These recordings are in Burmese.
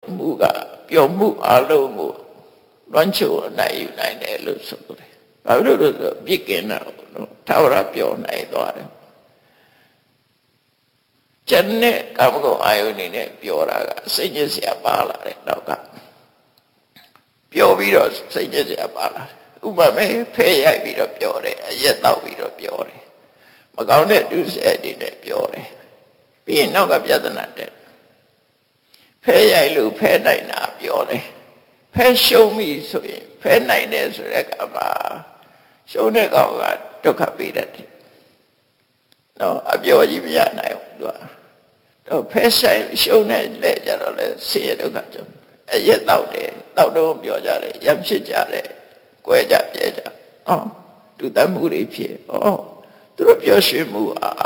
မှုကပြောမှုအလုံးကိုလွှမ်းခြုံနိုင်ယူနိုင်တယ်လို့ဆိုတယ်။ဘာလို့လဲဆိုပြစ်ကင်းတာနော်ထာဝရပြောနိုင်သွားတယ်။ကျန်တဲ့ကာမဂုဏ်အာယုန်နေနဲ့ပြောတာကစိတ်ညစ်စရာပါလာတယ်နောက်ကပြောပြီးတော့စိတ်ညစ်စရာပါလာတယ်။ဥပမာဖဲရိုက်ပြီးတော့ပြောတယ်အရက်တောက်ပြီးတော့ပြောတယ်မကောင်းတဲ့ဒုစရိုက်တွေနဲ့ပြောတယ်ပြီးရင်နောက်ကပြဿနာတက်ဖဲရိုက်လို့ဖဲနိုင်တာပြောတယ်ဖဲရှုံးပြီဆိုရင်ဖဲနိုင်တယ်ဆိုတဲ့ကမှာရှုံးတဲ့ကောင်ကဒုက္ခပေးတတ်တယ်နော်အပြောကြီးမရနိုင်ဘူးသူကတော့ဖဲဆိုင်ရှုံးတဲ့လက်ကြတော့လေဆင်းရဲဒုက္ခကြောင့်အရက်တောက်တယ်တောက်တော့ပြောကြတယ်ရဖြစ်ကြတယ်ကွဲကြပြဲကြသူတတ်မှုတွေဖြစ်သူတို့ပြောရွှေမှု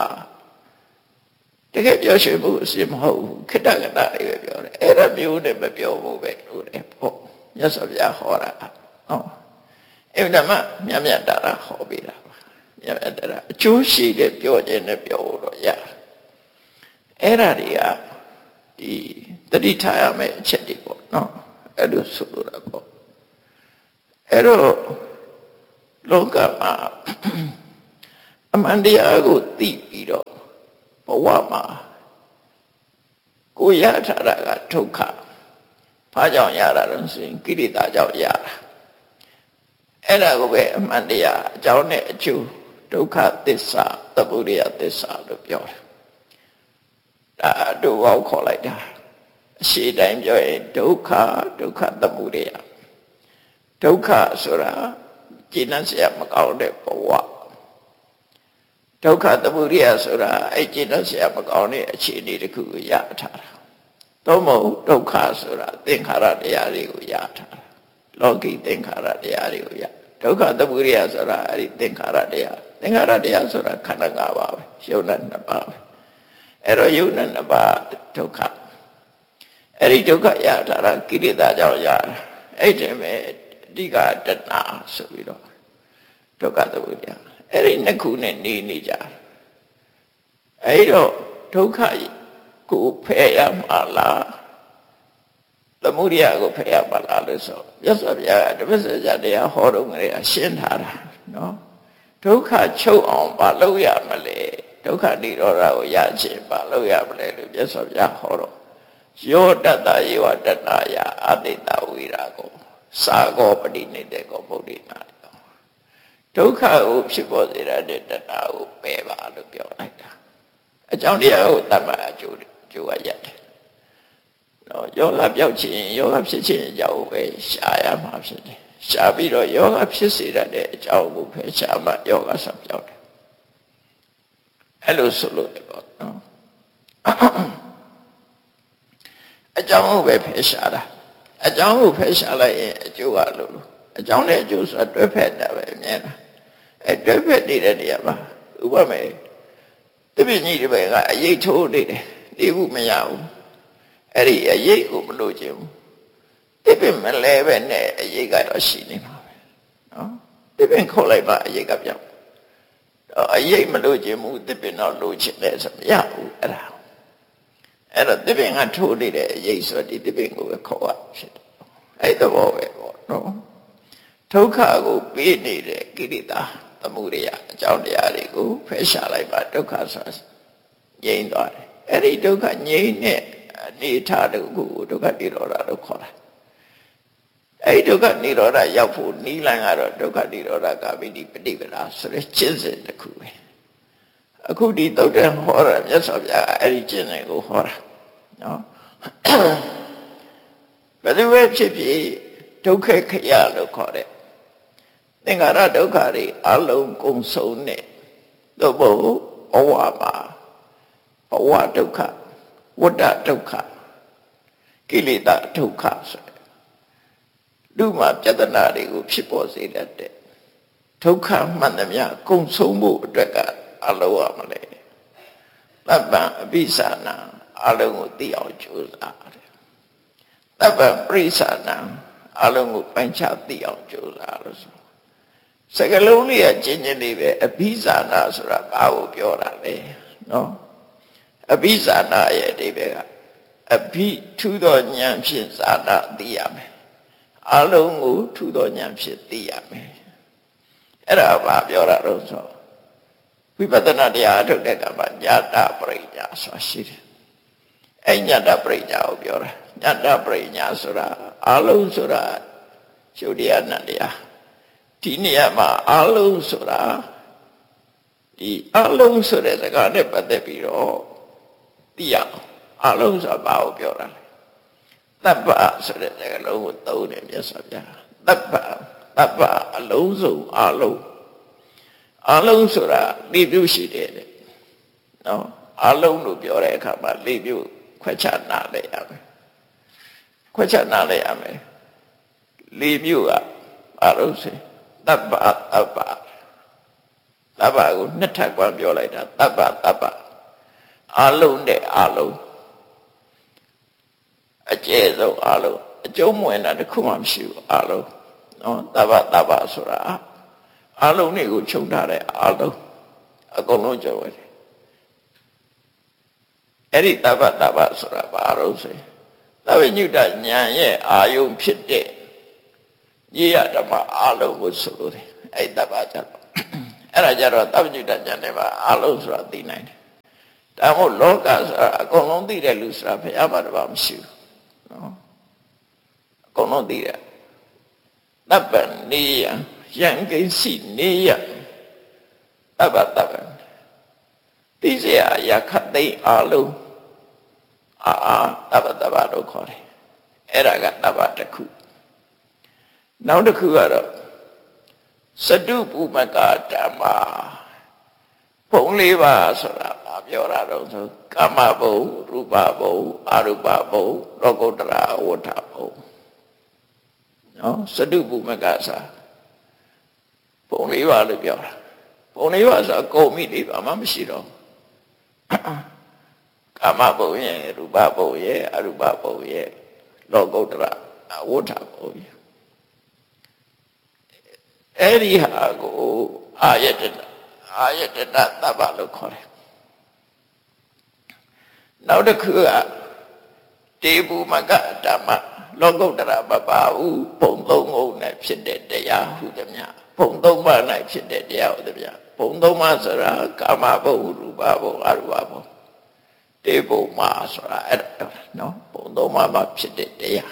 တကယ်ပြောရွှေမှုအစစ်မဟုတ်ဘူးခိတ္တကနာတွေပဲပြောတယ်အဲ့ဒါမျိုးနဲ့မပြောဘူးပဲလို့တယ်ပေါ့မြတ်စွာဘုရားဟောတာအဲ့ဒါမှမြတ်မြတ်တာဟောပေးတာပါမြတ်မြတ်တာအကျိုးရှိတဲ့ပြောခြင်းနဲ့ပြောလို့ရတယ်အဲ့ဒါတွေကဒီတတိထားရမယ့်အချက်တွေပေါ့နော်အဲ့လိုဆိုလိုတာပေါ့အဲ့တော့လောကမှာအမှန်တရားကိုသိပြီးတော့ဘဝမှာကိုရထားတာကဒုက္ခဘာကြောင့်ရတာလဲဆိုရင်ကိလေသာကြောင့်ရတာအဲ့ဒါကိုပဲအမှန်တရားအကြောင်းနဲ့အကျိုးဒုက္ခသစ္စာသမုဒယသစ္စာလို့ပြောတယ်ဒါတို့ဘောက်ခေါ်လိုက်တာအရှိတိုင်းပြောရင်ဒုက္ခသမုဒယဒုက္ခဆိုတာကျင့်စရာမကောင်းတဲ့ဘဝဒုက္ခသမုဒယဆိုတာအဲ့ကျင့်စရာမကောင်းတဲ့အခြေအနေတစ်ခုကိုရထားတာသို့မဟုတ်ဒုက္ခဆိုတာသင်္ခါရတရားတွေကိုရထားတာလောကီသင်္ခါရတရားတွေကိုရဒုက္ခသမုဒယဆိုတာအဲ့ဒီသင်္ခါရတရားဆိုတာခန္ဓာ၅ပါးပဲယုံနာ၂ပါးပဲအဲ့တော့ယုံနာ၂ပါးဒုက္ခအဲ့ဒီဒုက္ခရထားတာကိလေသာကြောင့်ရတာအဲ့ဒီမဲ့အဓိကတဏှာဆိုပြီးတော့ဒုက္ခသမုဒယအဲ့ဒီနှစ်ခုနဲ့နေကြအဲ့တော့ဒုက္ခကိုဖယ်ရမှာလားသမုဒယကိုဖယ်ရမှာလားလို့ဆိုမြတ်စွာဘုရားကတပည့်စကြာတရားဟောတော့ငရေရှင်းထားတာနော်ဒုက္ခချုပ်အောင်မလုပ်ရမလဲဒုက္ခនិရောဓကိုရခြင်းမလုပ်ရမလဲလို့မြတ်စွာဘုရားဟောတော့ယောတတ္တယေဝတတ္တယအတိတဝိရာကိုသာကောပတိနေတဲ့ကောဗုဒ္ဓနာဒုက္ခကိုဖြစ်ပေါ်စေတဲ့တဏှာကိုပယ်ပါလို့ပြောလိုက်တာအကြောင်းတရားကိုတမ္မာအကျိုးကရတယ်နော်ယောဂပြောက်ခြင်းယောဂဖြစ်ခြင်းအကြောင်းကိုပဲရှားရမှာဖြစ်တယ်ရှားပြီးတော့ယောဂဖြစ်စေတဲ့အကြောင်းကိုပဲရှားမှယောဂဆက်ပြောက်တယ်အဲ့လိုဆိုလို့ပေါ့နော်အကြောင်းကိုပဲဖယ်ရှားတာအကြောင်းကိုဖယ်ရှားလိုက်ရင်အကျိုးကလို့အကြောင်းနဲ့အကျိုးဆိုတွဲဖက်တာပဲအမြဲတမ်းအဲတွဲဖက်နေတဲ့နေရာမှာဥပမာတပည့်ကြီးတွေပဲကအရေးထိုးနေတယ်နေဘူးမရဘူးအဲ့ဒီအရေးကိုမလို့ခြင်းဘူးတပည့်မလဲပဲနဲ့အရေးကတော့ရှိနေမှာပဲနော်တပည့်ခေါ်လိုက်ပါအရေးကပြောင်းအရေးမလို့ခြင်းဘူးတပည့်တော့လို့ခြင်းလဲဆိုမရဘူးအဲ့တော့တပည့်ကထိုးနေတဲ့အရေးဆိုဒီတပည့်ကိုပဲခေါ်ရဖြစ်တယ်အဲ့တော့ပဲပေါ့နော်ဒုက္ခကိုပေးနေတဲ့ကိလေသာသမုဒယအကြောင်းတရားတွေကိုဖယ်ရှားလိုက်ပါဒုက္ခဆိုငြိမ်းသွားတယ်အဲ့ဒီဒုက္ခငြိမ်းတဲ့အနေထားတခုကိုဒုက္ခនិရောဓလို့ခေါ်တာအဲ့ဒီဒုက္ခនិရောဓရောက်ဖို့နိလန်ကတော့ဒုက္ခនិရောဓဂါမိတိပฏิပဒါဆိုတဲ့ကျင့်စဉ်တစ်ခုပဲအခုဒီသုတ်တံဟောတာမြတ်စွာဘုရားအဲ့ဒီကျင့်စဉ်ကိုဟောတာနော်ဘယ်လိုပဲဖြစ်ဖြစ်ဒုက္ခခရလို့ခေါ်တဲ့သင်္ခါရဒုက္ခတွေအလုံးကုန်ဆုံးတဲ့သို့မဟုတ်ဘဝမှာဘဝဒုက္ခဝတ္တဒုက္ခကိလေသာဒုက္ခဆိုလူမှာပြဿနာတွေကိုဖြစ်ပေါ်စေတတ်တဲ့ဒုက္ခမှန်သမျှကုန်ဆုံးမှုအတွက်ကအလုံးရမလဲတပ္ပံအပိသနာအလုံးကိုသိအောင်ကြိုးစားတယ်တပ္ပံပရိသနာအလုံးကိုပိုင်းခြားသိအောင်ကြိုးစားလို့ဆိုစကလုံးလေးကကျဉ်းကျဉ်းလေးပဲအဘိဇာနာဆိုတာဘာကိုပြောတာလဲနော်အဘိဇာနာရဲ့အဓိပ္ပာယ်ကအဘိထူသောဉာဏ်ဖြင့်သာတာသိရမယ်အလုံးကိုထူသောဉာဏ်ဖြင့်သိရမယ်အဲ့ဒါဘာပြောတာတော့ဆိုဝိပဿနာတရားထုတ်တဲ့ကမှာညတပရိညာဆိုတာရှိတယ်အဲ့ညတပရိညာကိုပြောတာညတပရိညာဆိုတာအလုံးဆိုတာရှုတရားနံတရားဒီနေရာမှာအလုံးဆိုတာဒီအလုံးဆိုတဲ့စကားနဲ့ပတ်သက်ပြီးတော့သိရအလုံးဆိုတာဘာကိုပြောတာလဲတပ္ပဆိုတဲ့စကားလုံးကိုသုံးတယ်မြတ်စွာဘုရားတပ္ပအလုံးစုံအလုံးဆိုတာ၄မျိုးရှိတယ်တဲ့နော်အလုံးလို့ပြောတဲ့အခါမှာ၄မျိုးခွဲခြားနားလည်ရမယ်ခွဲခြားနားလည်ရမယ်၄မျိုးကအလုံးစေတပ္ပကိုနှစ်ထပ်ကွာပြောလိုက်တာတပ္ပအလုံးနဲ့အလုံးအကျယ်ဆုံးအလုံးအကျုံးမဝင်တာတစ်ခုမှမရှိဘူးအလုံးနော်တပ္ပဆိုတာအလုံးတွေကိုခြုံထားတဲ့အလုံးအကုန်လုံးကျော်တယ်အဲ့ဒီတပ္ပဆိုတာဘာလို့ဆိုသဗ္ဗညုတဉာဏ်ရဲ့အာယုံဖြစ်တဲ့ညီရဓမ္မအလုံးကိုဆိုလို့တယ်အဲ့တပ္ပကြတော့အဲ့ဒါကြတော့သဗ္ဗညုတဉာဏ်နဲ့ပါအလုံးဆိုတာသိနိုင်တယ်ဒါမို့လောကဆိုတာအကုန်လုံးသိတဲ့လူဆိုတာဘုရားဘာတပါမရှိဘူးနော်အကုန်လုံးသိတယ်တပ္ပနေယယံကိစီနေယတပ္ပသိစရာယခတ်သိအလုံးတပ္ပလို့ခေါ်တယ်အဲ့ဒါကတပ္ပတစ်ခုနောက်တစ်ခုကတော့စတုပုမကဓမ္မဘုံ၄ပါးဆိုတာပြောတာတော့ဆိုကာမဘုံရူပဘုံအရူပဘုံလောကုတ္တရာဝဋ္ဌဘုံနော်စတုပုမကစာဘုံ၄ပါးလို့ပြောတာဘုံ၄ပါးဆိုကုန်ပြီဒီဘာမှမရှိတော့ကာမဘုံရဲ့ရူပဘုံရဲ့အရူပဘုံရဲ့လောကုတ္တရာဝဋ္ဌဘုံရဲ့အဲ့ဒီဟာကိုအာယတတတပ္ပလို့ခေါ်တယ်နောက်တစ်ခုကတေဘူမကဓမ္မလောကုတ္တရာမပါဘူးဘုံသုံးခုနဲ့ဖြစ်တဲ့တရားဟုသမျှဘုံသုံးပါး၌ဖြစ်တဲ့တရားဟုသမျှဘုံသုံးပါးဆိုတာကာမဘုံရူပဘုံအရူပဘုံတေဘူမဆိုတာအဲ့ဒါနော်ဘုံသုံးပါးမှာဖြစ်တဲ့တရား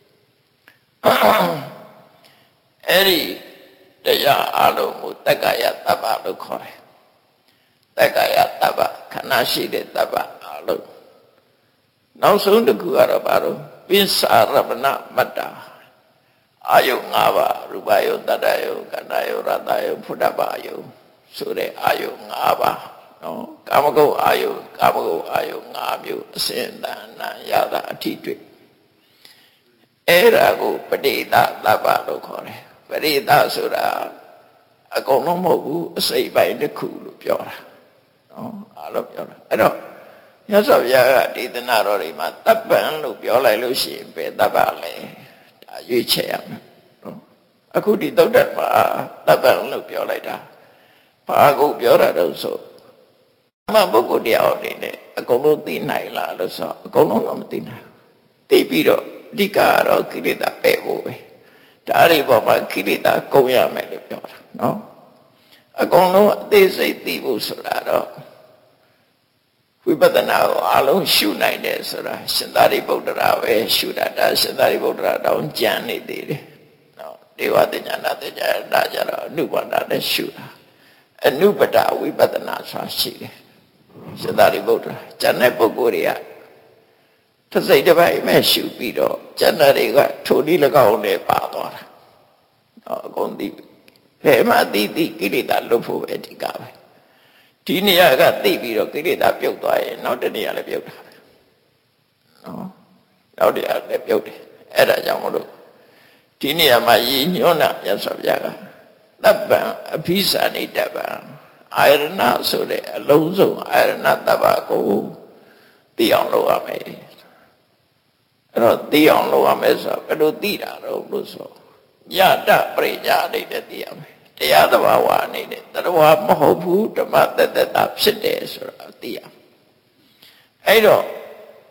အဲ့ဒီတရားအလုံးကိုတက္ကယတပ္ပလို့ခေါ်တယ်တက္ကယတပ္ပခဏရှိတဲ့တပ္ပအလုံးနောက်ဆုံးတစ်ခုကတော့ဘာလို့ပိစ္ဆာရမဏမတ္တာအာယု၅ပါးရူပယုတတ္တယုကန္တယုရတ္တယုဖုဒ္ဓဘာယုဆိုတဲ့အာယု၅ပါးနော်ကာမဂုဏ်အာယု၅မျိုးအစဉ်တန်တန်ရတာအထိတွေ့အဲ့ဒါကိုပဋိသတပ္ပလို့ခေါ်တယ်ပရိသဆိုတာအကုန်လုံးမဟုတ်ဘူးအစိတ်ပိုင်းတစ်ခုလို့ပြောတာနော်အားလို့ပြောတာအဲ့တော့မြတ်စွာဘုရားကဒေသနာတော်တွေမှာတပ္ပံလို့ပြောလိုက်လို့ရှိရင်ပဲတပ္ပလဲဒါရွေးချယ်ရမယ်နော်အခုဒီသုဒ္ဓမှာတပ္ပံလို့ပြောလိုက်တာဘာကိုပြောတာတော့ဆိုအမှန်ပုဂ္ဂိုလ်တရားတွေနဲ့အကုန်လုံးသိနိုင်လားလို့ဆိုအကုန်လုံးတော့မသိနိုင်ဘူးသိပြီးတော့အဓိကတော့ကိလေသာပယ်ဖို့ပဲဒါတွေပေါ်မှာကိလေသာကုန်ရမယ်လို့ပြောတာနော်အကုန်လုံးအသေးစိတ်သိဖို့ဆိုတာတော့ဝိပဿနာကိုအလုံးရှုနိုင်တယ်ဆိုတာရှင်သာရိပုတ္တရာပဲရှုတာဒါရှင်သာရိပုတ္တရာတောင်ကြံနေသေးတယ်နော်ဒေဝတဉာဏတဉာဏဒါကြတော့အနုပါဒနဲ့ရှုတာအနုပဒဝိပဿနာဆိုတာရှိတယ်ရှင်သာရိပုတ္တရာကျန်တဲ့ပုဂ္ဂိုလ်တွေကတစ်စိတ်တစ်ပိုင်းမဲ့ရှုပြီးတော့ကျန်တဲ့တွေကထိုနည်း၎င်းနဲ့ပါသွားတာအကုန်သိဘယ်မှသိကိလေသာလွတ်ဖို့ပဲအဓိကပဲဒီနေရာကသိပြီးတော့ကိလေသာပြုတ်သွားရင်နောက်တနေရာလည်းပြုတ်တာပဲနော်နောက်တနေရာလည်းပြုတ်တယ်အဲ့ဒါကြောင့်မလို့ဒီနေရာမှာရည်ညွှန်းတာမြတ်စွာဘုရားကတပ္ပံအဘိဇာနိတပ္ပံအာရဏဆိုတဲ့အလုံးစုံအာရဏတပ္ပကိုသိအောင်လုပ်ရမယ်အဲ့တော့သိအောင်လုပ်ရမယ်ဆိုတော့ဘယ်လိုသိတာတော့လို့ဆိုညတပရိညာအနေနဲ့သိရမယ်တရားသဘာဝအနေနဲ့တရားမဟုတ်ဘူးဓမ္မတတ္တဖြစ်တယ်ဆိုတာသိရအဲ့တော့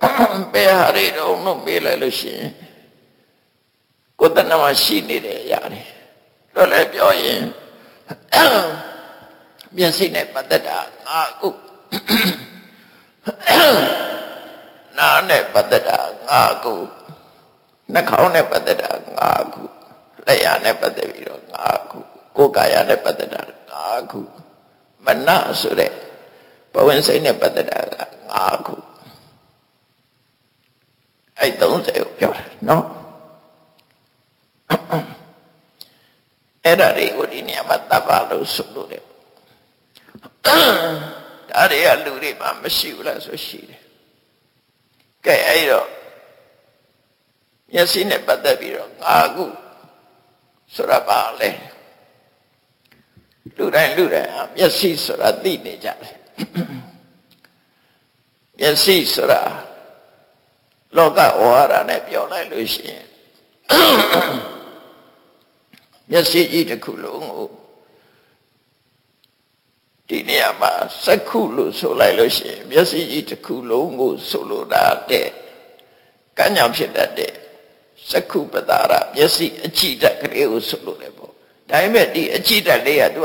ဘယ်ဟာတွေတော့မေးလိုက်လို့ရှိရင်ကိုယ်တဏ္ဍမှာရှိနေတဲ့အရာတွေတော့လည်းပြောရင်မျက်စိနဲ့ပတ်သက်တာ5ခုနားနဲ့ပတ်သက်တာ5ခုနှာခေါင်းနဲ့ပတ်သက်တာ5ခုလျှာနဲ့ပတ်သက်ပြီးတော့5ခုကိုယ်ကာယနဲ့ပတ်သက်တာ5ခုမနဆိုတဲ့ဘဝင်စိတ်နဲ့ပတ်သက်တာ5ခုအဲ့30ကိုပြောတာနော်အဲ့ဒါတွေကိုဒီနေရာမှာတပ်ပါလို့ဆိုလို့တယ်ဒါတွေကလူတွေမှာမရှိဘူးလားဆိုရှိတယ်ကဲအဲ့တော့မျက်စိနဲ့ပတ်သက်ပြီးတော့5ခုဆိုတာပါလေလူတိုင်းမျက်စိဆိုတာသိနေကြတယ်မျက်စိဆိုတာလောကဝါဒနဲ့ပြောလိုက်လို့ရှိရင်မျက်စိကြီးတစ်ခုလုံးကိုဒီနေရာမှာစက္ခုလို့ဆိုလိုက်လို့ရှိရင်မျက်စိကြီးတစ်ခုလုံးကိုဆိုလိုတာတဲ့ကဉ္ညာဖြစ်တတ်တဲ့စက္ခုပတာရမျက်စိအကြည့်တတ်ကလေးကိုဆိုလိုတယ်ပေါ့ဒါပေမဲ့ဒီအကြည့်တတ်လေးကသူ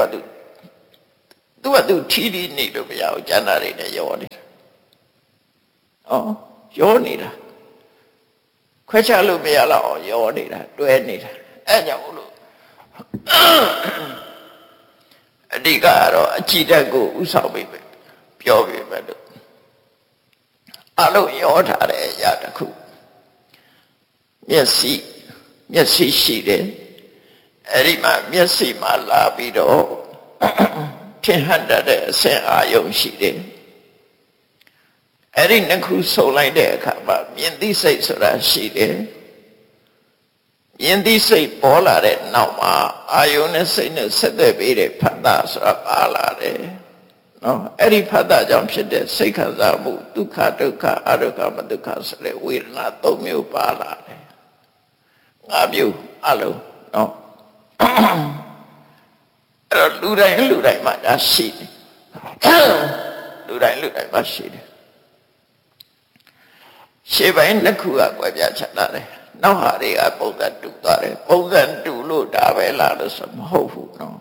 ထီးထီးနေလို့မရဘူးကျန်တာတွေနဲ့ရောနေတာရောနေတာခွဲခြားလို့မရတော့ရောနေတာတွဲနေတာအဲ့ကြောင့်လို့အဓိကကတော့အကြည့်တတ်ကိုဥဆောင်ပြီးပြောပြမယ်လို့အလုံးရောထားတဲ့အရာတစ်ခုမျက်စိရှိတယ်အဲ့ဒီမှာမျက်စိမှာလာပြီးတော့ထင်ဟပ်တဲ့အဆင့်အာယုံရှိတယ်အဲ့ဒီနှစ်ခုဆုံလိုက်တဲ့အခါမှာမြင်သိစိတ်ဆိုတာရှိတယ်မြင်သိစိတ်ပေါ်လာတဲ့နောက်မှာအာယုန်နဲ့စိတ်နဲ့ဆက်သွယ်ပြီးတဲ့ဖတ်တာဆိုတာပါလာတယ်နော်အဲ့ဒီဖတ်တာကြောင့်ဖြစ်တဲ့စိတ်ခံစားမှုဒုက္ခဒုက္ခအဒုက္ခမဒုက္ခဆိုတဲ့ဝေဒနာ၃မျိုးပါလာတယ်5မျိုးအလုံးနော်အဲ့တော့လူတိုင်းမှာဒါရှိတယ်လူတိုင်းမှာရှိတယ်ရှေ့ပိုင်းနှစ်ခုကကွဲပြားခြားလာတယ်နောက်ဟာတွေကပုံစံတူသွားတယ်ပုံစံတူလို့ဒါပဲလားလို့ဆိုမဟုတ်ဘူးနော်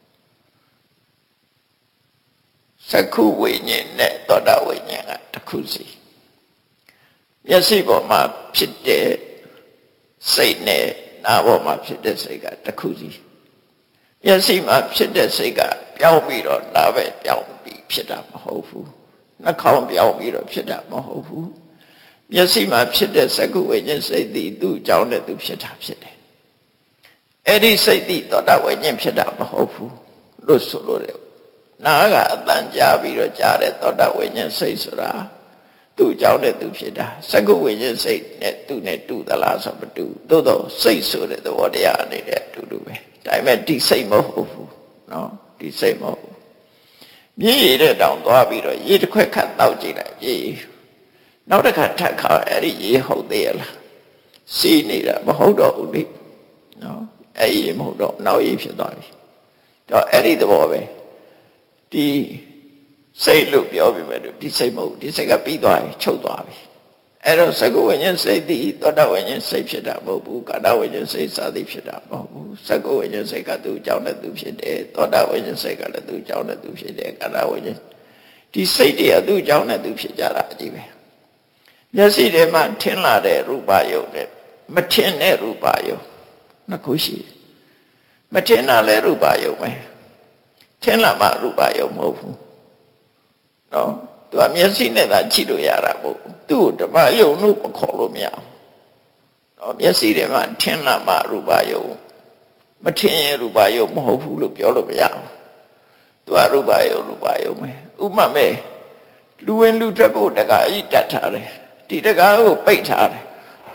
စက္ခုဝိညာဉ်နဲ့သောတာဝိညာဉ်ကတစ်ခုစီမျက်စိပေါ်မှာဖြစ်တဲ့စိတ်နဲ့နားပေါ်မှာဖြစ်တဲ့စိတ်ကတစ်ခုစီမျက်စိမှာဖြစ်တဲ့စိတ်ကပြောင်းပြီးတော့နားပဲပြောင်းပြီးဖြစ်တာမဟုတ်ဘူးနှာခေါင်းပြောင်းပြီးတော့ဖြစ်တာမဟုတ်ဘူးမျက်စိမှာဖြစ်တဲ့စက္ခုဝိညာဉ်စိတ်သည်သူ့အကြောင်းနဲ့သူဖြစ်တာဖြစ်တယ်အဲ့ဒီစိတ်သည်သောတာဝိညာဉ်ဖြစ်တာမဟုတ်ဘူးလို့ဆိုလို့တယ်နားကအတန်ကြားပြီးတော့ကြားတဲ့သောတာဝိညာဉ်စိတ်ဆိုတာသူ့အကြောင်းနဲ့သူဖြစ်တာစက္ခုဝိညာဉ်စိတ်နဲ့သူနဲ့တူသလားဆိုမတူသို့တော့စိတ်ဆိုတဲ့သဘောတရားအနေနဲ့အတူတူပဲဒါပေမဲ့ဒီစိတ်မဟုတ်ဘူးနော်ဒီစိတ်မဟုတ်ဘူးမြေရည်တဲ့တောင်သွားပြီးတော့ရေတစ်ခွက်ခတ်တောက်ကြည့်လိုက်ရေနောက်တစ်ခါထပ်ခါအဲ့ဒီရေဟုတ်သေးရလားစီးနေတာမဟုတ်တော့ဘူးလေနော်အဲ့ဒီမဟုတ်တော့နောက်ရေဖြစ်သွားပြီတော့အဲ့ဒီသဘောပဲဒီစိတ်လို့ပြောပြီးမဲ့ဒီစိတ်မဟုတ်ဒီစိတ်ကပြီးသွားပြီချုပ်သွားပြီအဲ့တော့စကုဝိညာဉ်စိတ်ဒီသောတာဝိညာဉ်စိတ်ဖြစ်တာမဟုတ်ဘူးကာတဝိညာဉ်စိတ်စသည်ဖြစ်တာမဟုတ်ဘူးစကုဝိညာဉ်စိတ်ကသူ့အကြောင်းနဲ့သူဖြစ်တယ်သောတာဝိညာဉ်စိတ်ကလည်းသူ့အကြောင်းနဲ့သူဖြစ်တယ်ကာတဝိညာဉ်ဒီစိတ်တွေကသူ့အကြောင်းနဲ့သူဖြစ်ကြတာအကြည့်ပဲမျက်စိထဲမှာထင်လာတဲ့ရူပယုတ်နဲ့မထင်တဲ့ရူပယုတ်နှစ်ခုရှိတယ်မထင်တာလည်းရူပယုတ်ပဲထင်လာမှရူပယုတ်မဟုတ်ဘူးနော်သူကမျက်စိနဲ့သာကြည့်လို့ရတာမဟုတ်ဘူးသူ့ကိုဓမ္မယုတ်လို့မခေါ်လို့မရဘူးနော်မျက်စိထဲမှာထင်လာမှရူပယုတ်မထင်ရင်ရူပယုတ်မဟုတ်ဘူးလို့ပြောလို့မရဘူးသူကရူပယုတ်ပဲဥပမာမဲ့လူဝင်လူထွက်ဖို့တကားကြီးတတ်ထားတယ်ဒီတကားကိုပိတ်ထားတယ်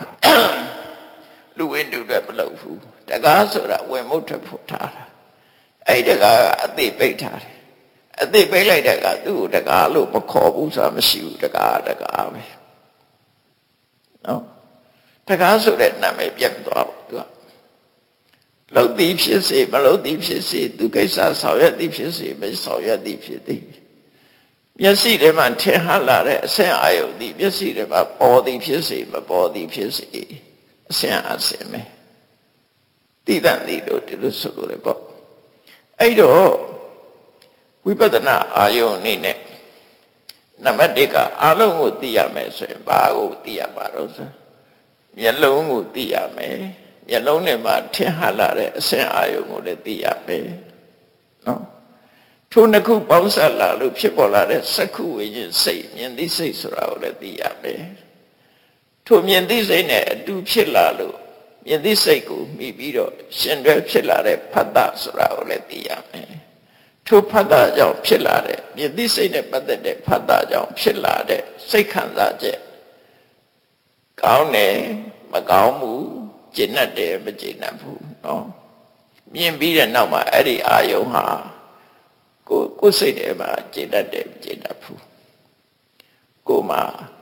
လူဝင်လူထွက်မလုပ်ဘူးတကားဆိုတာဝင်မှုထွက်ဖို့ထားတာအဲ့ဒီတကားကအသိပိတ်ထားတယ်အသိပိတ်လိုက်တဲ့ကသူ့ကိုတကားလို့မခေါ်ဘူးဆိုတာမရှိဘူးတကားပဲနော်တကားဆိုတဲ့နာမည်ပြတ်သွားဘူးသူကလုံသည်ဖြစ်စေမလုံသည်ဖြစ်စေသူကိစ္စဆောင်ရွက်သည်ဖြစ်စေမဆောင်ရွက်သည်ဖြစ်သည်မျက်စိထဲမှာထင်ဟလာတဲ့အဆင့်အာယုန်ဒီမျက်စိထဲမှာပေါ်သည်ဖြစ်စေမပေါ်သည်ဖြစ်စေအဆင့်အဆင့်ပဲသိတတ်သည်လို့ဒီလိုဆိုလို့ရပေါ့အဲ့တော့ဝိပဿနာအာယုန်အနေနဲ့နံပါတ်1ကအလုံးကိုသိရမယ်ဆိုရင်ဘာကိုသိရမှာတော့ဆိုမျက်လုံးကိုသိရမယ်မျက်လုံးနဲ့မှထင်ဟလာတဲ့အဆင့်အာယုန်ကိုလည်းသိရမယ်နော်ထိုနှစ်ခုပေါင်းစပ်လာလို့ဖြစ်ပေါ်လာတဲ့စက္ခုဝိညာဉ်စိတ်မြင်သိစိတ်ဆိုတာကိုလည်းသိရမယ်ထိုမြင်သိစိတ်နဲ့အတူဖြစ်လာလို့မြင်သိစိတ်ကိုမိပြီးတော့ရှင်တွဲဖြစ်လာတဲ့ဖတ်တာဆိုတာကိုလည်းသိရမယ်ထိုဖတ်တာကြောင့်ဖြစ်လာတဲ့မြင်သိစိတ်နဲ့ပတ်သက်တဲ့ဖတ်တာကြောင့်ဖြစ်လာတဲ့စိတ်ခံစားချက်ကောင်းတယ်မကောင်းဘူးကျဉ်တ်တယ်မကျဉ်တ်ဘူးနော်မြင်ပြီးတဲ့နောက်မှာအဲ့ဒီအာယုံဟာကိုယ်စိတ်ထဲမှာကျဉ်တ်တယ်မကျဉ်တ်ဘူးကိုယ်မှာ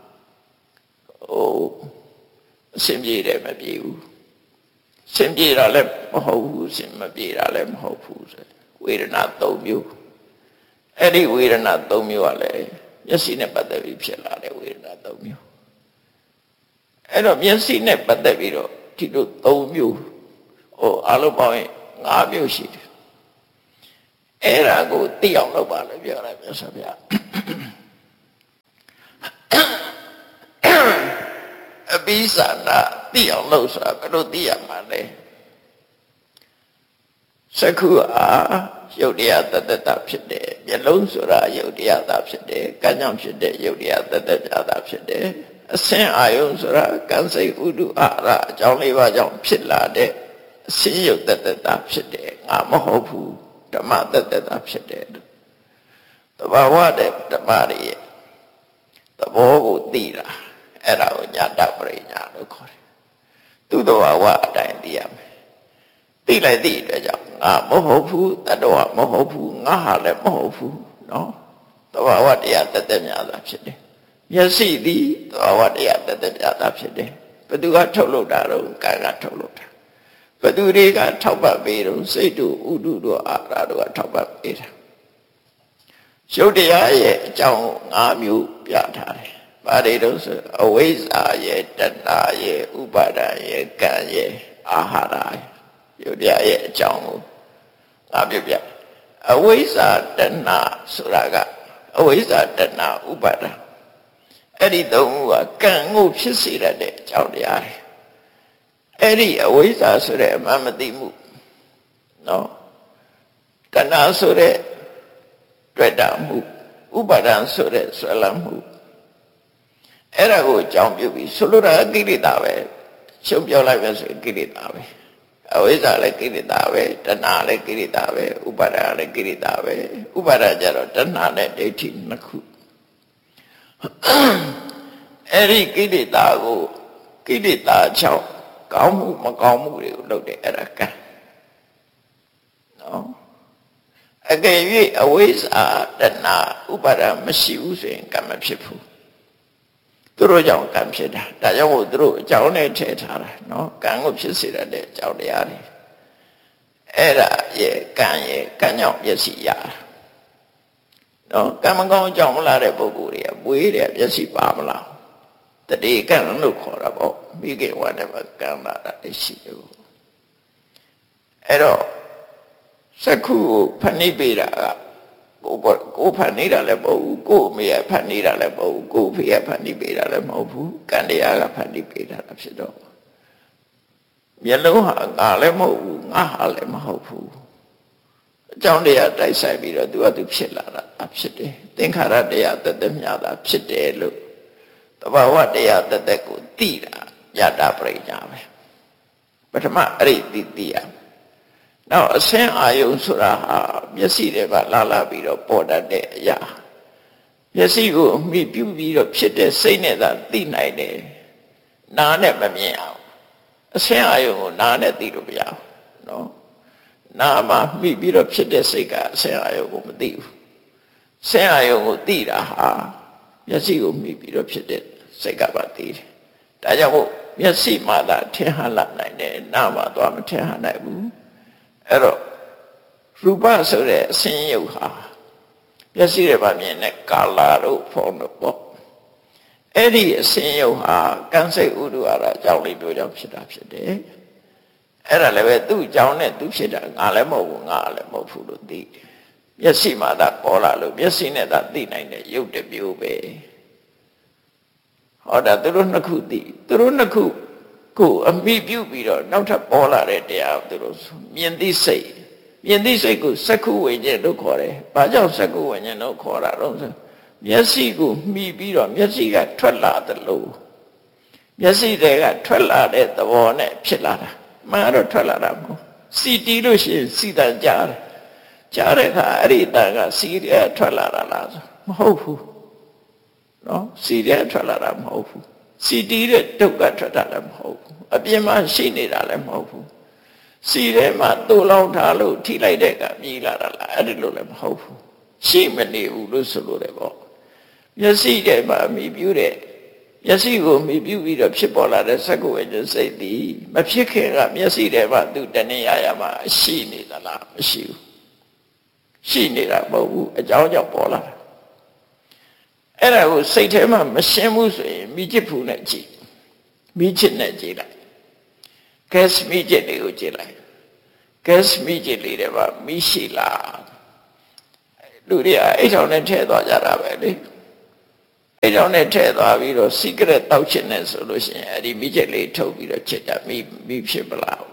အစင်ပြေတယ်မပြေဘူးစင်ပြေတာလည်းမဟုတ်ဘူးစင်မပြေတာလည်းမဟုတ်ဘူးဆိုဝေဒနာ၃မျိုးအဲ့ဒီဝေဒနာ၃မျိုးကလည်းမျက်စိနဲ့ပတ်သက်ပြီးဖြစ်လာတဲ့ဝေဒနာ၃မျိုးအဲ့တော့မျက်စိနဲ့ပတ်သက်ပြီးတော့ဒီလို၃မျိုးအလုံးပေါင်းရင်၅မျိုးရှိတယ်အဲ့ဒါကိုသိအောင်လုပ်ပါလို့ပြောတယ်မြတ်စွာဘုရားအပိစ္ဆာနာသိအောင်လုပ်ဆိုတာဘယ်လိုသိရမှာလဲစက္ခုအားယုတ်တရားတတ္တဖြစ်တယ်မျက်လုံးဆိုတာယုတ်တရားသာဖြစ်တယ်ကံကြောင့်ဖြစ်တဲ့ယုတ်တရားတတ္တသာဖြစ်တယ်အစင်အာယုံဆိုတာကံစိတ်ဥဒုအာရအကြောင်း၄ပါးကြောင့်ဖြစ်လာတဲ့အစင်ယုတ်တတ္တဖြစ်တယ်ငါမဟုတ်ဘူးဓမ္မတတ္တဖြစ်တယ်သဘာဝတဲ့ဓမ္မရဲ့သဘောကိုသိတာအဲ့ဒါကိုညာတပရိညာလို့ခေါ်တယ်သူ့သဘာဝအတိုင်းသိရမယ်သိလိုက်သည့်အတွက်ကြောင့်ငါမဟုတ်ဘူးတတ္တဝမဟုတ်ဘူးငါဟာလည်းမဟုတ်ဘူးနော်သဘာဝတရားတသက်များသာဖြစ်တယ်မျက်စိသည်သဘာဝတရားတသက်များသာဖြစ်တယ်ဘယ်သူကထုတ်လုပ်တာတော့ကံကထုတ်လုပ်တာဘယ်သူတွေကထောက်ပံ့ပေးတော့စိတ်တို့ဥဒုတို့အာရတို့ကထောက်ပံ့ပေးတာရုပ်တရားရဲ့အကြောင်း၅မျိုးပြထားတယ်ဘာတွေတော့ဆိုအဝိဇ္ဇာရဲ့တဏှာရဲ့ဥပါဒာရဲ့ကံရဲ့အာဟာရရုပ်တရားရဲ့အကြောင်းကိုငါပြောပြအဝိဇ္ဇာတဏှာဆိုတာကအဝိဇ္ဇာတဏှာဥပါဒာအဲ့ဒီသုံးခုကကံကိုဖြစ်စေတဲ့အကြောင်းတရားတွေအဲ့ဒီအဝိဇ္ဇာဆိုတဲ့အမှန်မသိမှုနော်တဏှာဆိုတဲ့တွေ့တာမှုဥပါဒံဆိုတဲ့ဆွဲလမ်းမှုအဲ့ဒါကိုအကြောင်းပြုပြီးဆိုလိုတာကိလေသာပဲရှုံးပြောလိုက်ပဲဆိုကိလေသာပဲအဝိဇ္ဇာလည်းကိလေသာပဲတဏှာလည်းကိလေသာပဲဥပါဒံလည်းကိလေသာပဲဥပါဒံကြတော့တဏှာနဲ့ဒိဋ္ဌိနှစ်ခုအဲ့ဒီကိလေသာကိုကိလေသာကြောင့်ကောင်းမှုမကောင်းမှုတွေကိုလုပ်တယ်အဲ့ဒါကံနော်အကယ်၍အဝိဇ္ဇာတဏှာဥပါဒံမရှိဘူးဆိုရင်ကံမဖြစ်ဘူးသူတို့ကြောင့်ကံဖြစ်တာဒါကြောင့်မို့သူတို့အကြောင်းနဲ့ထည့်ထားတာနော်ကံကိုဖြစ်စေတဲ့အကြောင်းတရားတွေအဲ့ဒါရဲ့ကံကြောင့်မျက်စိရတာနော်ကံမကောင်းအကြောင်းမလာတဲ့ပုဂ္ဂိုလ်တွေကပွေးတယ်မျက်စိပါမလားတတိကံလို့ခေါ်တာပေါ့မိခင်ဝါနဲ့ကံလာတာရှိတယ်အဲ့တော့စက္ခုကိုဖန်နေပေးတာကကိုဖန်နေတာလည်းမဟုတ်ဘူးကိုအမေကဖန်နေတာလည်းမဟုတ်ဘူးကိုဖေကဖန်နေပေးတာလည်းမဟုတ်ဘူးကံတရားကဖန်နေပေးတာဖြစ်တော့မျက်လုံးဟာငါလည်းမဟုတ်ဘူးငါဟာလည်းမဟုတ်ဘူးအကြောင်းတရားတိုက်ဆိုင်ပြီးတော့သူကသူဖြစ်လာတာဖြစ်တယ်သင်္ခါရတရားတသက်များတာဖြစ်တယ်လို့သဘာဝတရားတသက်ကိုသိတာယတာပရိညာပဲပထမအဲ့ဒီသိရနောက်အစင်းအာယုံဆိုတာဟာမျက်စိတွေပါလာပြီးတော့ပေါ်တတ်တဲ့အရာမျက်စိကိုအမိပြုပြီးတော့ဖြစ်တဲ့စိတ်နဲ့သာသိနိုင်တယ်နားနဲ့မမြင်အောင်အစင်းအာယုံကိုနားနဲ့သိလို့မရဘူးနော်နားမှာမိပြီးတော့ဖြစ်တဲ့စိတ်ကအစင်းအာယုံကိုမသိဘူးစင်းအာယုံကိုသိတာဟာမျက်စိကိုမိပြီးတော့ဖြစ်တဲ့စိတ်ကပါသိတယ်ဒါကြောင့်မို့မျက်စိမှသာထင်ဟလာနိုင်တယ်နားမှာတော့မထင်ဟနိုင်ဘူးအဲ့တော့ရူပဆိုတဲ့အစင်းရုပ်ဟာမျက်စိထဲမှာမြင်တဲ့ကာလာတို့ဖုံးတို့ပေါ့အဲ့ဒီအစင်ယုံဟာကံစိတ်ဥဒ္ဓဝါဒအကြောင်းလေးမျိုးကြောင့်ဖြစ်တာဖြစ်တယ်အဲ့ဒါလည်းပဲသူ့အကြောင်းနဲ့သူဖြစ်တာငါလည်းမဟုတ်ဘူးငါလည်းမဟုတ်ဘူးလို့သိတယ်မျက်စိမှာသာပေါ်လာလို့မျက်စိနဲ့သာသိနိုင်တဲ့ရုပ်တစ်မျိုးပဲဟောတာသူတို့နှစ်ခုသိသူတို့နှစ်ခုကိုအမိပြုပြီးတော့နောက်ထပ်ပေါ်လာတဲ့တရားသူတို့မြင်သိစိတ်ကိုစက္ခုဝိညာဉ်လို့ခေါ်တယ်ဘာကြောင့်စက္ခုဝိညာဉ်လို့ခေါ်တာတော့ဆိုမျက်စိကိုမှီပြီးတော့မျက်စိကထွက်လာသလိုမျက်စိတွေကထွက်လာတဲ့သဘောနဲ့ဖြစ်လာတာမှန်တော့ထွက်လာတာမဟုတ်စီတီးလို့ရှိရင်စီတန်ကြားတယ်ကြားတဲ့အခါအဲ့ဒီတန်ကစီရဲထွက်လာတာလားဆိုမဟုတ်ဘူးနော်စီရဲထွက်လာတာမဟုတ်ဘူးစီတီးတဲ့ဒုက္ခထွက်တာလည်းမဟုတ်ဘူးအပြင်မှာရှိနေတာလည်းမဟုတ်ဘူးစီထဲမှာတူလောင်ထားလို့ထိလိုက်တဲ့ကမြည်လာတာလားအဲ့ဒီလိုလည်းမဟုတ်ဘူးရှိမနေဘူးလို့ဆိုလို့တယ်ပေါ့မျက်စိထဲမှာမြည်ပြူးတဲ့မျက်စိကိုမြည်ပြူးပြီးတော့ဖြစ်ပေါ်လာတဲ့စက္ကဝေကျစိတ်သည်မဖြစ်ခင်ကမျက်စိထဲမှာသူတဏှာရမှာရှိနေသလားမရှိဘူးရှိနေတာမဟုတ်ဘူးအကြောင်းကြောင့်ပေါ်လာတာအဲ့ဒါကိုစိတ်ထဲမှာမရှင်းဘူးဆိုရင်မိချစ်ဖူနဲ့ကြည့်မိချစ်နဲ့ကြည့်လိုက်ဂက်စ်မိချစ်တွေကိုကြည့်လိုက်ဂက်စ်မိချစ်လေးတွေမှာမိရှိလားလူတွေကအိတ်ထောင်နဲ့ထည့်သွားကြတာပဲလေအိတ်ထောင်နဲ့ထည့်သွားပြီးတော့ secret တောက်ချင်တယ်ဆိုလို့ရှိရင်အဲ့ဒီမိချစ်လေးထုတ်ပြီးတော့ချစ်တာမိဖြစ်မလား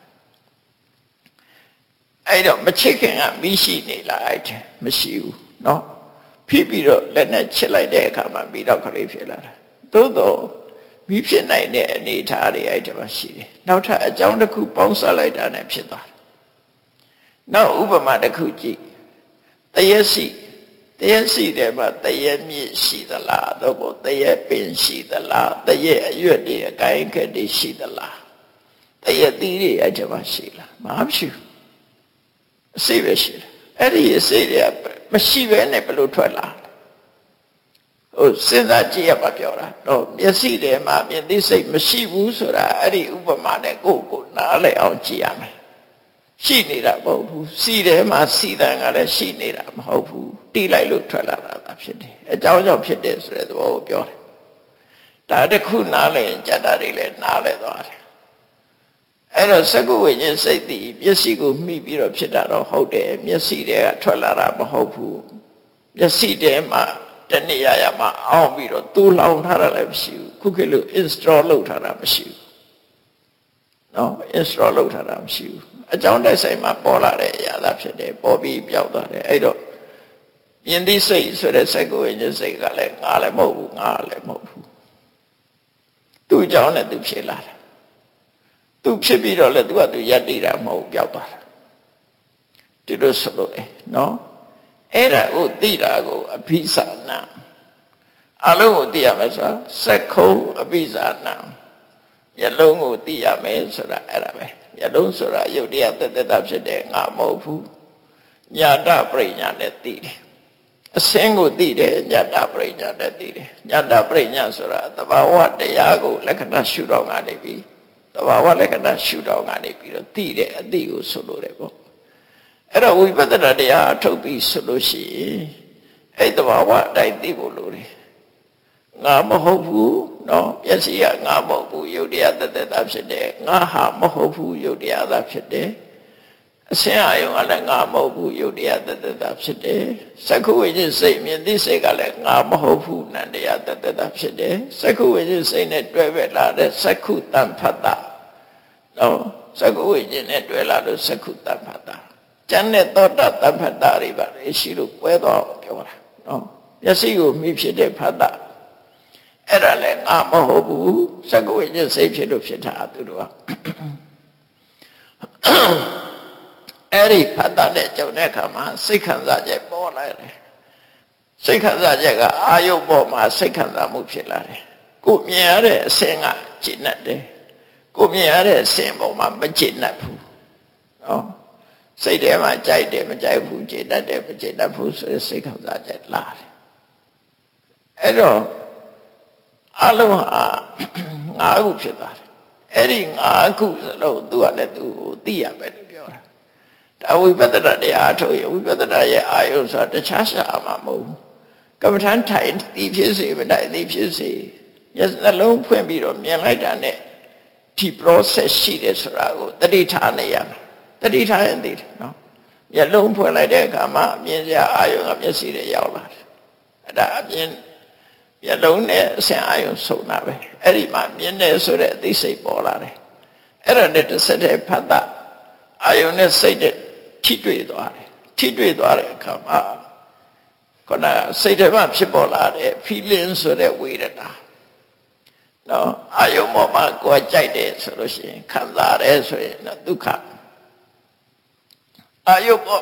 အဲ့တော့မချစ်ခင်ကမိရှိနေလားအဲ့ဒါမရှိဘူးเนาะဖြစ်ပြီးတော့လက်နဲ့ချစ်လိုက်တဲ့အခါမှာမိတော့ခလေးဖြစ်လာတာသို့တော့မိဖြစ်နိုင်တဲ့အနေအထားတွေအဲ့ဒါမှရှိတယ်နောက်ထပ်အကြောင်းတစ်ခုပေါင်းစပ်လိုက်တာနဲ့ဖြစ်သွားတယ်နောက်ဥပမာတစ်ခုကြည့်တရက်စီတဲ့မှာတရက်မြင့်ရှိသလားသို့မဟုတ်တရက်ပင်ရှိသလားတရက်အရွက်တွေအကိုင်းခက်တွေရှိသလားတရက်သီးတွေအဲ့ဒါမှရှိလားမရှိဘူးအစိပဲရှိတယ်အဲ့ဒီအစိတွေကမရှိဘဲနဲ့ဘယ်လိုထွက်လာဟိုစဉ်းစားကြည့်ရပါပြောတာတော့မျက်စိထဲမှာမြင်သိစိတ်မရှိဘူးဆိုတာအဲ့ဒီဥပမာနဲ့ကိုနားလည်အောင်ကြည့်ရမယ်ရှိနေတာမဟုတ်ဘူးစီထဲမှာစီတန်ကလည်းရှိနေတာမဟုတ်ဘူးတီးလိုက်လို့ထွက်လာတာဖြစ်တယ်အကြောင်းကြောင့်ဖြစ်တယ်ဆိုတဲ့သဘောကိုပြောတယ်ဒါတစ်ခုနားလည်ရင်ကြတာတွေလည်းနားလည်သွားတယ်အဲ့တော့စက္ကုဝိညာဉ်စိတ်တည်မျက်စိကိုမှီပြီးတော့ဖြစ်တာတော့ဟုတ်တယ်မျက်စိတွေကထွက်လာတာမဟုတ်ဘူးမျက်စိထဲမှာတဏှာရမှာအောင်းပြီးတော့တူလောင်ထားတာလည်းမရှိဘူးခုခေတ်လို install လုပ်ထားတာမရှိဘူးနော် install လုပ်ထားတာမရှိဘူးအကြောင်းတိုက်ဆိုင်မှာပေါ်လာတဲ့အရာသာဖြစ်တယ်ပေါ်ပြီးပြောက်သွားတယ်အဲ့တော့မြင်သိစိတ်ဆိုတဲ့စက္ကုဝိညာဉ်စိတ်ကလည်းငါလည်းမဟုတ်ဘူးငါလည်းမဟုတ်ဘူးသူ့အကြောင်းနဲ့သူဖြစ်လာတာသူဖြစ်ပြီးတော့လည်းသူကသူရပ်တည်တာမဟုတ်ပြောက်သွားတာဒီလိုဆိုလို့နော်အဲ့ဒါကိုသိတာကိုအဘိဇာနာအလုံးကိုသိရမယ်ဆိုတာစက္ခုအဘိဇာနာမျက်လုံးကိုသိရမယ်ဆိုတာအဲ့ဒါပဲမျက်လုံးဆိုတာယုတ်တရားတက်တက်ဖြစ်တဲ့ငါမဟုတ်ဘူးညာတပရိညာနဲ့သိတယ်အစင်းကိုသိတယ်ညာတပရိညာနဲ့သိတယ်ညာတပရိညာဆိုတာသဘာဝတရားကိုလက္ခဏာရှုတော့ငါနေပြီသဘာဝလက္ခဏာရှုတော့ငါနေပြီးတော့သိတဲ့အသိကိုဆိုလို့တယ်ပေါ့အဲ့တော့ဝိပဿနာတရားအထုတ်ပြီးဆိုလို့ရှိရင်အဲ့သဘာဝအတိုင်းသိဖို့လိုတယ်ငါမဟုတ်ဘူးနော်မျက်စိကငါမဟုတ်ဘူးယုတ်တရားတသက်တာဖြစ်တယ်ငါဟာမဟုတ်ဘူးယုတ်တရားသာဖြစ်တယ်အစင်းအာယုံကလည်းငါမဟုတ်ဘူးယုတ်တရားတသက်တာဖြစ်တယ်စက္ခုဝိညာဉ်စိတ်မြင်သိစိတ်ကလည်းငါမဟုတ်ဘူးနန္တရားတသက်တာဖြစ်တယ်စက္ခုဝိညာဉ်စိတ်နဲ့တွဲပဲလာတဲ့စက္ခုတံဖတ်တာနော်စက္ခုဝိညာဉ်နဲ့တွဲလာလို့စက္ခုတံဖတ်တာကျန်တဲ့သောတာတံဖတ်တာတွေပါလေရှိလို့ပွဲတော့ပြောတာနော်မျက်စိကိုမိဖြစ်တဲ့ဖတ်တာအဲ့ဒါလည်းငါမဟုတ်ဘူးစက္ခုဝိညာဉ်စိတ်ဖြစ်လို့ဖြစ်တာသူတို့ကအဲ့ဒီဖတ်တာနဲ့ကြုံတဲ့အခါမှာစိတ်ခံစားချက်ပေါ်လာတယ်စိတ်ခံစားချက်ကအာယုပေါ်မှာစိတ်ခံစားမှုဖြစ်လာတယ်ကိုမြင်ရတဲ့အစင်းကကျဉ်တ်တယ်ကိုမြင်ရတဲ့အစင်းပေါ်မှာမကျဉ်တ်ဘူးနော်စိတ်ထဲမှာကြိုက်တယ်မကြိုက်ဘူးကျဉ်တ်တယ်မကျဉ်တ်ဘူးဆိုတဲ့စိတ်ခံစားချက်လာတယ်အဲ့တော့အလုံးဟာငါးခုဖြစ်သွားတယ်အဲ့ဒီငါးခုစလုံးသူကလည်းသူ့ကိုသိရမယ်လို့ပြောတာဒါဝိပဿနာတရားထုတ်ရင်ဝိပဿနာရဲ့အာယုဆိုတာတခြားရှာမှာမဟုတ်ဘူးကမ္မထန်ထိုင်သည်ဖြစ်စေမထိုင်သည်ဖြစ်စေမျက်နှလုံးဖွင့်ပြီးတော့မြင်လိုက်တာနဲ့ဒီ process ရှိတယ်ဆိုတာကိုတတိထားနေရမယ်တတိထားရင်သိတယ်နော်မျက်လုံးဖွင့်လိုက်တဲ့အခါမှာမြင်စရာအာယုကမျက်စိတွေရောက်လာတယ်အဲ့ဒါအမြင်မျက်လုံးနဲ့အဆင်အာယုဆုံတာပဲအဲ့ဒီမှာမြင်တယ်ဆိုတဲ့အသိစိတ်ပေါ်လာတယ်အဲ့ဒါနဲ့တစ်ဆက်တည်းဖတ်တာအာယုနဲ့စိတ်နဲ့ထိတွေ့သွားတယ်ထိတွေ့သွားတဲ့အခါမှာခုနစိတ်ထဲမှာဖြစ်ပေါ်လာတဲ့ feeling ဆိုတဲ့ဝေဒနာနော်အာယုပေါ်မှာကိုယ်ကြိုက်တယ်ဆိုလို့ရှိရင်ခံစားရတယ်ဆိုရင်ဒုက္ခအာယုပေါ်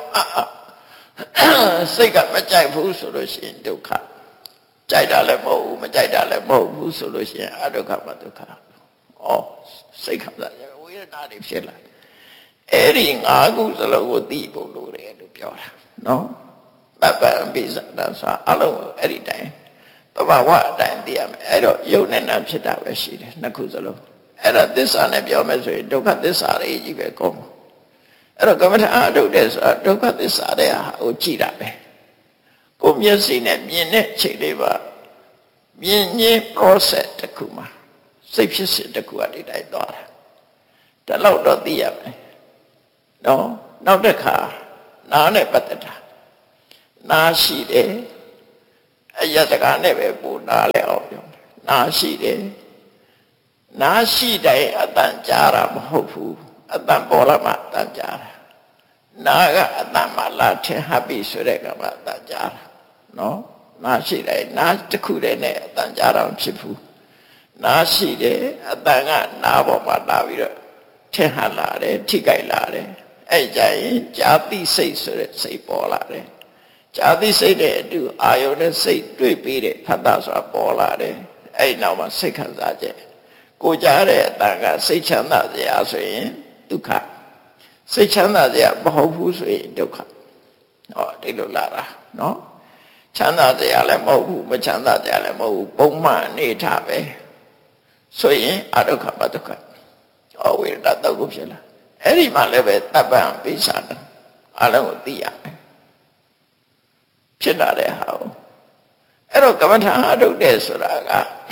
စိတ်ကမကြိုက်ဘူးဆိုလို့ရှိရင်ဒုက္ခကြိုက်တာလည်းမဟုတ်ဘူးမကြိုက်တာလည်းမဟုတ်ဘူးဆိုလို့ရှိရင်အဒုက္ခမဒုက္ခဩစိတ်ခံစားရဝေဒနာတွေဖြစ်လာအဲ့ဒီ၅ခုစလုံးကိုသိဖို့လိုတယ်လို့ပြောတာနော်ပပံပိစတာဆိုအလုံးအဲ့ဒီတိုင်းတဘာဝအတိုင်းသိရမယ်အဲ့တော့ယုံနဲ့နာဖြစ်တာပဲရှိတယ်နှစ်ခုစလုံးအဲ့ဒါသစ္စာနဲ့ပြောမယ်ဆိုရင်ဒုက္ခသစ္စာတွေကြီးပဲကုန်အဲ့တော့ကမ္မထာအထုတ်တယ်ဆိုတာဒုက္ခသစ္စာတဲ့ဟာကိုကြည့်တာပဲကိုမျက်စိနဲ့မြင်တဲ့ချိန်လေးပါမြင်ရင် process တစ်ခုမှာစိတ်ဖြစ်စဉ်တစ်ခုအတိတ်တိုင်းသွားတာဒါတော့တော့သိရမယ်နော်နောက်တစ်ခါနားနဲ့ပတ်သက်တာနားရှိတယ်အယတကနဲ့ပဲပူနားလဲအောင်ပြောနားရှိတယ်နားရှိတိုင်းအတန်ကြားတာမဟုတ်ဘူးအတန်ပေါ်လာမှအတန်ကြားတာနားကအတန်မှလာထင်ဟပ်ပြီဆိုတဲ့ကမှအတန်ကြားတာနော်နားရှိတိုင်းနားတစ်ခုတည်းနဲ့အတန်ကြားတာမဖြစ်ဘူးနားရှိတယ်အတန်ကနားပေါ်မှာလာပြီးတော့ထင်ဟပ်လာတယ်ထိကြိုက်လာတယ်အဲ့ကြရင်ဇာတိစိတ်ဆိုတဲ့စိတ်ပေါ်လာတယ်ဇာတိစိတ်တဲ့အတူအာယုန်နဲ့စိတ်တွေ့ပြီးတဲ့ဖတ်တာဆိုတာပေါ်လာတယ်အဲ့နောက်မှာစိတ်ခံစားချက်ကိုကြားတဲ့အတန်ကစိတ်ချမ်းသာစရာဆိုရင်ဒုက္ခစိတ်ချမ်းသာစရာမဟုတ်ဘူးဆိုရင်ဒုက္ခဟောဒီလိုလာတာနော်ချမ်းသာစရာလည်းမဟုတ်ဘူးမချမ်းသာစရာလည်းမဟုတ်ဘူးပုံမှန်အနေထားပဲဆိုရင်အဒုက္ခမဒုက္ခဝေဒနာတော့ကိုဖြစ်လာအဲ့ဒီမှာလည်းပဲတပ်ပံပိဿာနာအလုံးကိုသိရမယ်ဖြစ်လာတဲ့ဟာကိုအဲ့တော့ကမ္မထာအထုတ်တယ်ဆိုတာက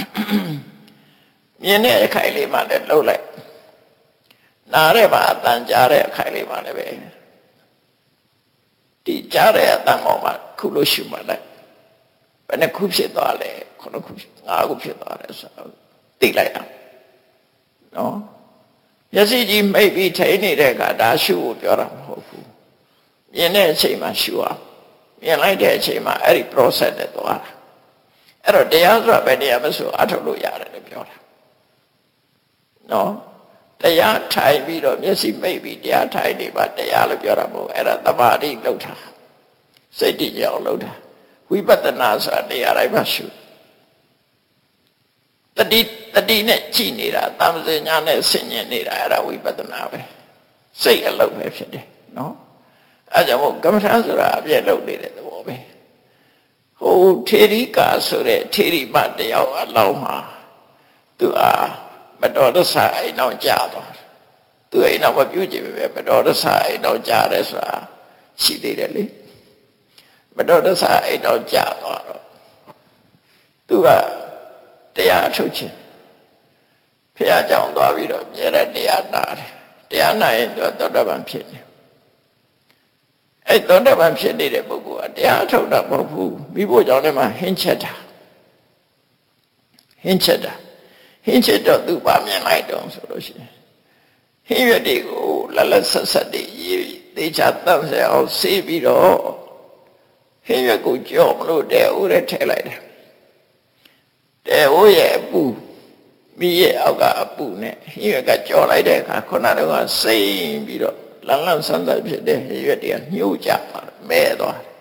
မြင်တဲ့အခိုင်လေးမှလည်းလှုပ်လိုက်နားတဲ့မှာအတန်ကြားတဲ့အခိုင်လေးမှလည်းပဲဒီကြားတဲ့အတန်ပေါ်မှာခုလို့ရှုမှလိုက်ဘယ်နှခုဖြစ်သွားလဲခုနှစ်ခု၅ခုဖြစ်သွားတယ်ဆိုတော့သိလိုက်အောင်နော်မျက်စိကြီးမိတ်ပြီးထိနေတဲ့အခါဒါရှုဖို့ပြောတာမဟုတ်ဘူးမြင်တဲ့အချိန်မှာရှုအောင်မြင်လိုက်တဲ့အချိန်မှာအဲ့ဒီ process နဲ့သွားတာအဲ့တော့တရားဆိုတာပဲတရားမဆိုအထုတ်လို့ရတယ်လို့ပြောတာနော်တရားထိုင်ပြီးတော့မျက်စိမိတ်ပြီးတရားထိုင်နေပါတရားလို့ပြောတာမဟုတ်အဲ့ဒါသမာဓိလောက်တာစိတ်တည်ကြအောင်လောက်တာဝိပဿနာဆိုတာတရားတိုင်းမှာရှုတတိနဲ့ကြည်နေတာတမ္ပဇညာနဲ့ဆင်ញင်နေတာအဲ့ဒါဝိပဿနာပဲစိတ်အလုပ်ပဲဖြစ်တယ်နော်အဲ့ကြောင့်မို့ကမ္မထာဆိုတာအပြည့်လုပ်နေတဲ့သဘောပဲဟိုထေရိကာဆိုတဲ့ထေရိမတယောက်အလောင်းမှာသူအားမတော်တဆအိမ်အောင်ကြာသွားသူအိမ်အောင်မပြုတ်ကြည့်ပဲမတော်တဆအိမ်အောင်ကြာတယ်ဆိုတာရှိသေးတယ်လေမတော်တဆအိမ်အောင်ကြာသွားတော့သူကတရားထုတ်ခြင်းဖះကြောင့်သွားပြီးတော့မြဲတဲ့တရားနာတယ်တရားနာရင်သူသောတာပန်ဖြစ်တယ်အဲ့သောတာပန်ဖြစ်နေတဲ့ပုဂ္ဂိုလ်ကတရားထုတ်တာမဟုတ်ဘူးမိဖို့ကြောင့်လည်းမှဟင်းချက်တာတော့သူပါမြင်လိုက်တော့ဆိုလို့ရှိရင်ဟင်းရွက်တွေကိုလက်ဆက်တွေရေးသေချာတတ်စေအောင်ဆေးပြီးတော့ဟင်းရွက်ကိုကြော့မလို့တဲ့ဦးရဲထည့်လိုက်တယ်တဲ့ဦးရဲ့အပူမိရဲ့အောက်ကအပူနဲ့ဟင်းရွက်ကကြော်လိုက်တဲ့အခါခုနကတော့စိမ့်ပြီးတော့လန်းလန်းဆန်းဆန်းဖြစ်တဲ့ဟင်းရွက်တွေကညှို့ကြပါမဲသွားတယ်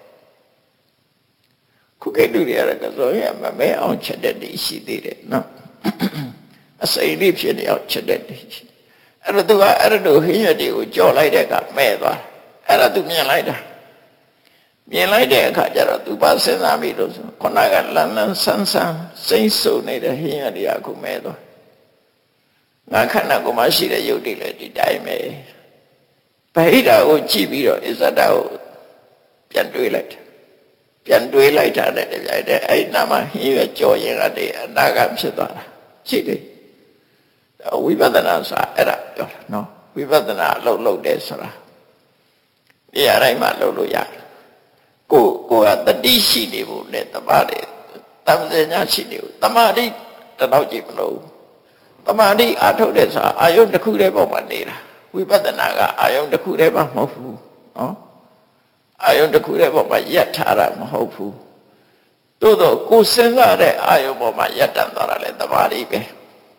ခုကိတူတွေရတဲ့ဆိုရင်မမဲအောင်ချက်တဲ့တည်းရှိသေးတယ်နော်အစိမ့်လေးဖြစ်နေအောင်ချက်တဲ့တည်းရှိအဲ့တော့သူကအဲ့လိုဟင်းရွက်တွေကိုကြော်လိုက်တဲ့အခါမဲသွားတယ်အဲ့ဒါသူမြင်လိုက်တဲ့အခါကျတော့သူပါစဉ်းစားမိလို့ဆိုခုနကလန်းလန်းဆန်းဆန်းစိမ့်စုံနေတဲ့ဟင်းရွက်တွေကအခုမဲသွားငါခန္ဓာကိုယ်မှာရှိတဲ့ယုတ်တိလည်းဒီတိုင်းပဲဗဟိတကိုကြည့်ပြီးတော့အစ္ဆဒကိုပြန်တွေးလိုက်တယ်ပြန်တွေးလိုက်တာနဲ့တပြိုင်တည်းအဲ့နာမှာဟင်းရွက်ကြော်ရင်ကတည်းအနာဂတ်ဖြစ်သွားတာရှိတယ်ဝိပဿနာဆိုတာအဲ့ဒါပြောတာနော်ဝိပဿနာအလုပ်တယ်ဆိုတာဒီအတိုင်းမှလုပ်လို့ရတယ်ကိုကတတိရှိနေဖို့နဲ့တပါးတယ်တမ္ပဇညာရှိနေဖို့တမာတိတတော့ကြည့်မလို့တမာတိအထုတ်တဲ့ဆိုတာအာယုန်တစ်ခုတည်းပေါ်မှာနေတာဝိပဿနာကအာယုန်တစ်ခုတည်းမှမဟုတ်ဘူးနော်အာယုန်တစ်ခုတည်းပေါ်မှာရပ်ထားတာမဟုတ်ဘူးသို့တော့ကိုစဉ်းစားတဲ့အာယုန်ပေါ်မှာရပ်တန့်သွားတာလေတမာတိပဲ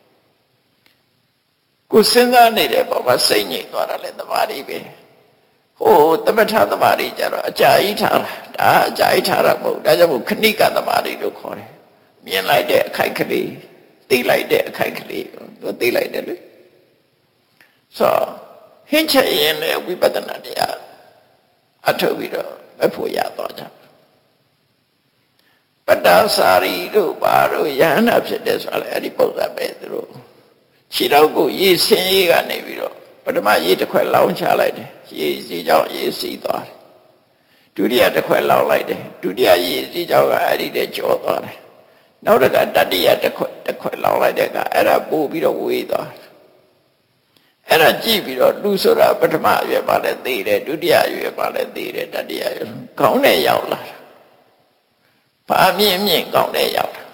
ကိုစဉ်းစားနေတဲ့ပေါ်မှာစိတ်ငြိမ်သွားတာလေတမာတိပဲဟိုသမထသမာဓိကြတော့အကြာကြီးထားတာဒါအကြာကြီးထားတာမဟုတ်ဒါကြောင့်မို့ခဏိကသမာဓိလို့ခေါ်တယ်မြင်လိုက်တဲ့အခိုက်ကလေးသိလိုက်တဲ့အခိုက်ကလေးသူသိလိုက်တယ်လေဆိုဟင်းချက်ရင်လည်းဝိပဿနာတရားအထုတ်ပြီးတော့မဖို့ရတော့ကြပတ္တစာရီတို့ဘာတို့ယဟနာဖြစ်တဲ့ဆိုလည်းအဲ့ဒီပုံစံပဲသူတို့ခြေတော့ကိုရေစင်းရေးကနေပြီးတော့ပထမရေတစ်ခွက်လောင်းချလိုက်တယ်ရေစီကြောင့်ရေစီသွားတယ်ဒုတိယတစ်ခွက်လောင်းလိုက်တယ်ဒုတိယရေစီကြောင့်ကအဲ့ဒီတည်းကျော်သွားတယ်နောက်တစ်ခါတတိယတစ်ခွက်လောင်းလိုက်တဲ့ကအဲ့ဒါပို့ပြီးတော့ဝေးသွားတယ်အဲ့ဒါကြည့်ပြီးတော့လူဆိုတာပထမအရွယ်ပါလဲသိတယ်ဒုတိယအရွယ်ပါလဲသိတယ်တတိယအရွယ်ကောင်းတဲ့ရောက်လာတာဘာမြင့်ကောင်းတဲ့ရောက်တာ